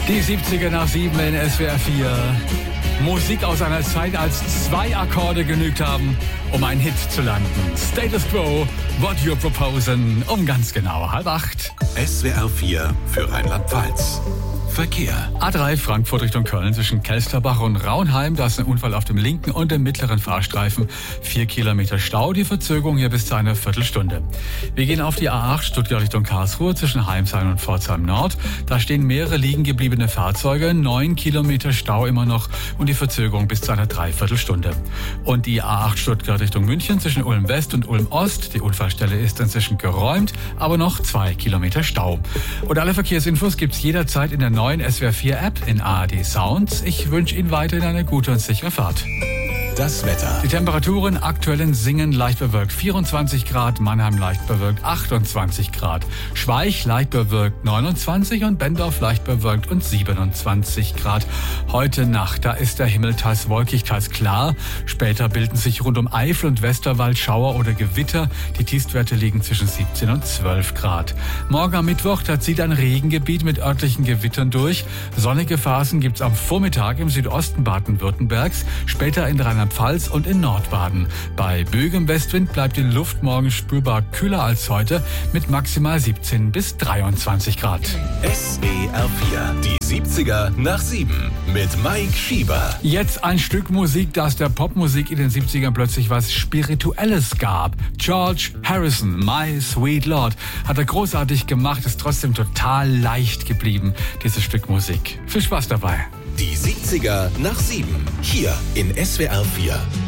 Die 70er nach 7 in SWR 4. Musik aus einer Zeit, als 2 Akkorde genügt haben, um einen Hit zu landen. Status Quo, What You're Proposing, um ganz genau 7:30. SWR 4 für Rheinland-Pfalz. Verkehr. A3 Frankfurt Richtung Köln zwischen Kelsterbach und Raunheim. Da ist ein Unfall auf dem linken und dem mittleren Fahrstreifen. 4 Kilometer Stau. Die Verzögerung hier bis zu einer Viertelstunde. Wir gehen auf die A8 Stuttgart Richtung Karlsruhe zwischen Heimsheim und Pforzheim Nord. Da stehen mehrere liegen gebliebene Fahrzeuge. 9 Kilometer Stau immer noch und die Verzögerung bis zu einer Dreiviertelstunde. Und die A8 Stuttgart Richtung München zwischen Ulm West und Ulm Ost. Die Unfallstelle ist inzwischen geräumt, aber noch 2 Kilometer Stau. Und alle Verkehrsinfos gibt's jederzeit in der neuen SWR 4 App in ARD Sounds. Ich wünsche Ihnen weiterhin eine gute und sichere Fahrt. Das Wetter. Die Temperaturen aktuell in Singen leicht bewölkt 24 Grad, Mannheim leicht bewölkt 28 Grad, Schweich leicht bewölkt 29 und Bendorf leicht bewölkt und 27 Grad. Heute Nacht, da ist der Himmel teils wolkig, teils klar. Später bilden sich rund um Eifel und Westerwald Schauer oder Gewitter. Die Tiefstwerte liegen zwischen 17 und 12 Grad. Morgen am Mittwoch, da zieht ein Regengebiet mit örtlichen Gewittern durch. Sonnige Phasen gibt's am Vormittag im Südosten Baden-Württembergs, später in Rheinland-Pfalz und in Nordbaden. Bei böigem Westwind bleibt die Luft morgen spürbar kühler als heute mit maximal 17 bis 23 Grad. SWR 4, die 70er nach 7 mit Mike Schieber. Jetzt ein Stück Musik, das der Popmusik in den 70ern plötzlich was Spirituelles gab. George Harrison, My Sweet Lord, hat er großartig gemacht, ist trotzdem total leicht geblieben, dieses Stück Musik. Viel Spaß dabei. Die 70er nach 7, hier in SWR 4.